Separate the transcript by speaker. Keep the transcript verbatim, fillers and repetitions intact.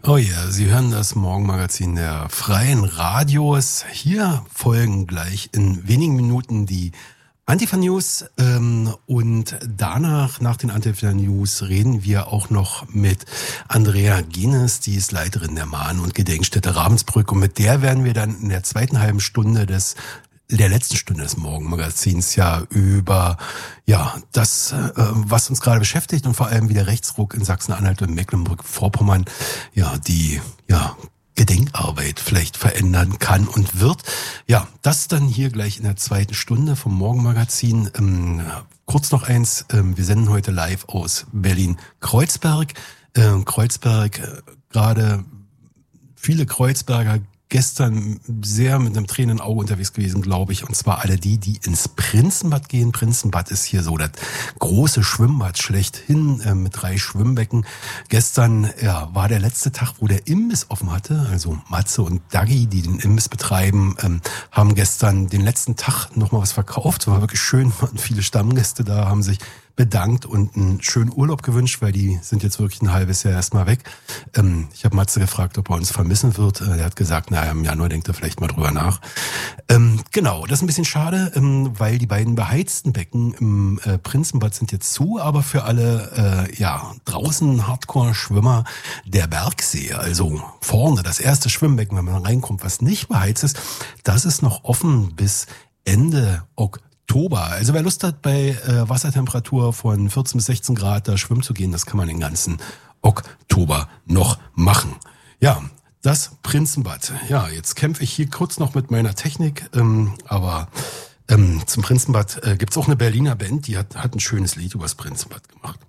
Speaker 1: Oh ja, Sie hören das Morgenmagazin der Freien Radios. Hier folgen gleich in wenigen Minuten die Antifa-News ähm, und danach, nach den Antifa-News, reden wir auch noch mit Andrea Genes, die ist Leiterin der Mahn- und Gedenkstätte Ravensbrück, und mit der werden wir dann in der zweiten halben Stunde des der letzten Stunde des Morgenmagazins ja über ja das, äh, was uns gerade beschäftigt, und vor allem wie der Rechtsruck in Sachsen-Anhalt und Mecklenburg-Vorpommern ja die ja Gedenkarbeit vielleicht verändern kann und wird. Ja, das dann hier gleich in der zweiten Stunde vom Morgenmagazin. Ähm, kurz noch eins, ähm, wir senden heute live aus Berlin-Kreuzberg. Ähm, Kreuzberg, äh, gerade viele Kreuzberger gestern sehr mit einem tränenden Auge unterwegs gewesen, glaube ich. Und zwar alle die, die ins Prinzenbad gehen. Prinzenbad ist hier so das große Schwimmbad schlechthin äh, mit drei Schwimmbecken. Gestern ja, war der letzte Tag, wo der Imbiss offen hatte. Also Matze und Dagi, die den Imbiss betreiben, ähm, haben gestern den letzten Tag nochmal was verkauft. War wirklich schön, waren viele Stammgäste da, haben sich bedankt und einen schönen Urlaub gewünscht, weil die sind jetzt wirklich ein halbes Jahr erstmal weg. Ähm, ich habe Matze gefragt, ob er uns vermissen wird. Äh, er hat gesagt, naja, im Januar denkt er vielleicht mal drüber nach. Ähm, genau, das ist ein bisschen schade, ähm, weil die beiden beheizten Becken im äh, Prinzenbad sind jetzt zu, aber für alle äh, ja draußen Hardcore-Schwimmer der Bergsee, also vorne das erste Schwimmbecken, wenn man reinkommt, was nicht beheizt ist, das ist noch offen bis Ende Oktober. Oktober. Also wer Lust hat, bei äh, Wassertemperatur von vierzehn bis sechzehn Grad da schwimmen zu gehen, das kann man den ganzen Oktober noch machen. Ja, das Prinzenbad. Ja, jetzt kämpfe ich hier kurz noch mit meiner Technik, ähm, aber ähm, zum Prinzenbad äh, gibt's auch eine Berliner Band, die hat, hat ein schönes Lied über das Prinzenbad gemacht.